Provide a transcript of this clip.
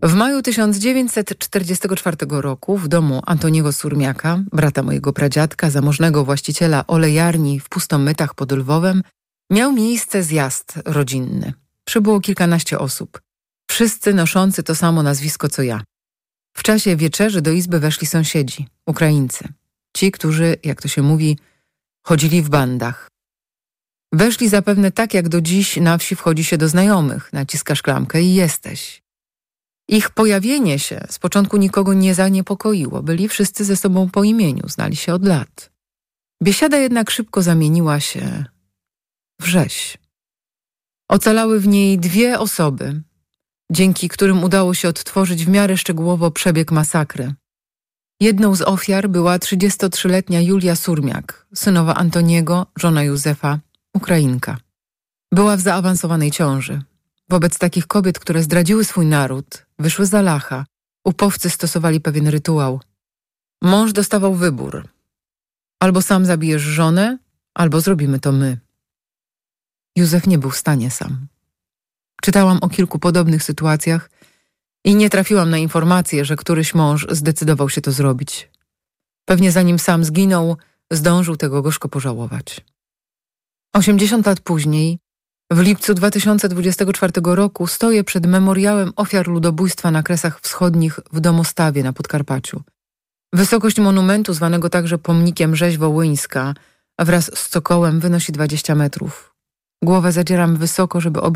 W maju 1944 roku w domu Antoniego Surmiaka, brata mojego pradziadka, zamożnego właściciela olejarni w Pustomytach pod Lwowem, miał miejsce zjazd rodzinny. Przybyło kilkanaście osób, wszyscy noszący to samo nazwisko co ja. W czasie wieczerzy do izby weszli sąsiedzi, Ukraińcy. Ci, którzy, jak to się mówi, chodzili w bandach. Weszli zapewne tak, jak do dziś na wsi wchodzi się do znajomych, naciskasz klamkę i jesteś. Ich pojawienie się z początku nikogo nie zaniepokoiło, byli wszyscy ze sobą po imieniu, znali się od lat. Biesiada jednak szybko zamieniła się w rzeź. Ocalały w niej dwie osoby, dzięki którym udało się odtworzyć w miarę szczegółowo przebieg masakry. Jedną z ofiar była 33-letnia Julia Surmiak, synowa Antoniego, żona Józefa, Ukrainka. Była w zaawansowanej ciąży. Wobec takich kobiet, które zdradziły swój naród, wyszły za lacha, upowcy stosowali pewien rytuał. Mąż dostawał wybór. Albo sam zabijesz żonę, albo zrobimy to my. Józef nie był w stanie sam. Czytałam o kilku podobnych sytuacjach i nie trafiłam na informację, że któryś mąż zdecydował się to zrobić. Pewnie zanim sam zginął, zdążył tego gorzko pożałować. 80 lat później, w lipcu 2024 roku, stoję przed memoriałem ofiar ludobójstwa na Kresach Wschodnich w Domostawie na Podkarpaciu. Wysokość monumentu, zwanego także pomnikiem Rzeź Wołyńska, wraz z cokołem wynosi 20 metrów. Głowę zadzieram wysoko, żeby